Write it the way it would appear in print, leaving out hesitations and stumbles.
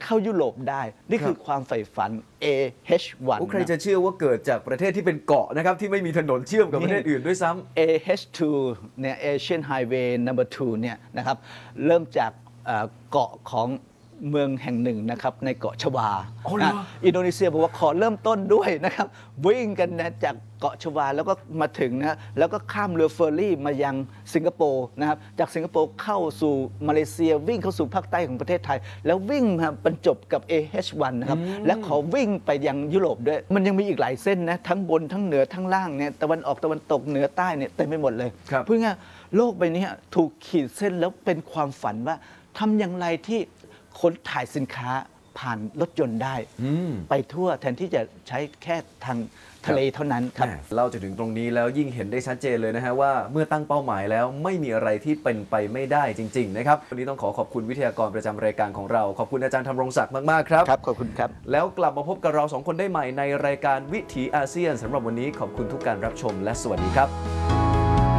เข้ายุโรปได้นี่คือความใฝ่ฝัน AH1 ใครจะเชื่อว่าเกิดจากประเทศที่เป็นเกาะนะครับที่ไม่มีถนนเชื่อมกับประเทศอื่นด้วยซ้ำ AH2 เนี่ย Asian Highway Number 2เนี่ยนะครับเริ่มจากเกาะของเมืองแห่งหนึ่งนะครับในเกาะชวาอินโดนีเซียบอกว่าขอเริ่มต้นด้วยนะครับวิ่งกันนะจากเกาะชวาแล้วก็มาถึงนะแล้วก็ข้ามเรือเฟอร์รี่มายังสิงคโปร์นะครับจากสิงคโปร์เข้าสู่มาเลเซียวิ่งเข้าสู่ภาคใต้ของประเทศไทยแล้ววิ่งมาบรรจบกับ AH1 นะครับและขอวิ่งไปยังยุโรปด้วยมันยังมีอีกหลายเส้นนะทั้งบนทั้งเหนือทั้งล่างเนี่ยตะวันออกตะวันตกเหนือใต้เนี่ยเต็มไปหมดเลยเพื่อโลกใบนี้ถูกขีดเส้นแล้วเป็นความฝันว่าทำอย่างไรที่ขนถ่ายสินค้าผ่านรถยนต์ได้ไปทั่วแทนที่จะใช้แค่ทางทะเลเท่านั้นครับเราจะถึงตรงนี้แล้วยิ่งเห็นได้ชัดเจนเลยนะฮะว่าเมื่อตั้งเป้าหมายแล้วไม่มีอะไรที่เป็นไปไม่ได้จริงๆนะครับวันนี้ต้องขอบคุณวิทยากรประจำรายการของเราขอบคุณอาจารย์ธำรงศักดิ์มากๆครับครับขอบคุณครับแล้วกลับมาพบกับเรา2คนได้ใหม่ในรายการวิถีอาเซียนสำหรับวันนี้ขอบคุณทุกการรับชมและสวัสดีครับ